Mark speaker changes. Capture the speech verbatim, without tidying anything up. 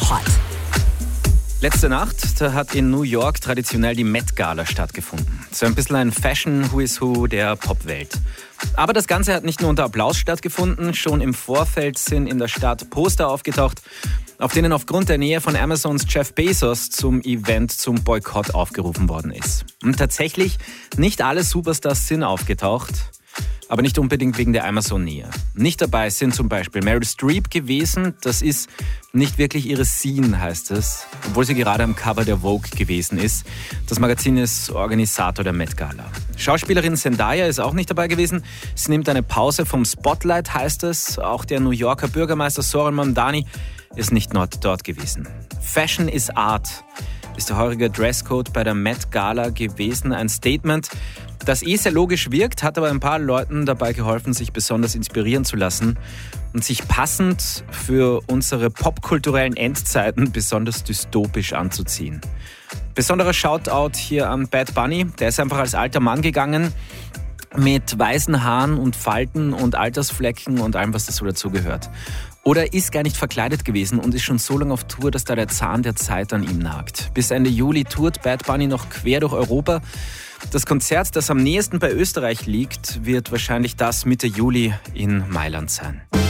Speaker 1: Hot.
Speaker 2: Letzte Nacht, da hat in New York traditionell die Met Gala stattgefunden. So ein bisschen ein Fashion-Who is Who der Popwelt. Aber das Ganze hat nicht nur unter Applaus stattgefunden. Schon im Vorfeld sind in der Stadt Poster aufgetaucht, auf denen aufgrund der Nähe von Amazons Jeff Bezos zum Event zum Boykott aufgerufen worden ist. Und tatsächlich, nicht alle Superstars sind aufgetaucht. Aber nicht unbedingt wegen der Amazon-Nähe. Nicht dabei sind zum Beispiel Meryl Streep gewesen. Das ist nicht wirklich ihre Scene, heißt es, obwohl sie gerade am Cover der Vogue gewesen ist. Das Magazin ist Organisator der Met Gala. Schauspielerin Zendaya ist auch nicht dabei gewesen. Sie nimmt eine Pause vom Spotlight, heißt es. Auch der New Yorker Bürgermeister Zoran Mamdani ist nicht dort gewesen. Fashion is Art ist der heurige Dresscode bei der Met Gala gewesen. Ein Statement, das eh sehr logisch wirkt, hat aber ein paar Leuten dabei geholfen, sich besonders inspirieren zu lassen und sich passend für unsere popkulturellen Endzeiten besonders dystopisch anzuziehen. Besonderer Shoutout hier an Bad Bunny, der ist einfach als alter Mann gegangen, mit weißen Haaren und Falten und Altersflecken und allem, was dazu dazugehört. Oder ist gar nicht verkleidet gewesen und ist schon so lange auf Tour, dass da der Zahn der Zeit an ihm nagt. Bis Ende Juli tourt Bad Bunny noch quer durch Europa. Das Konzert, das am nächsten bei Österreich liegt, wird wahrscheinlich das Mitte Juli in Mailand sein.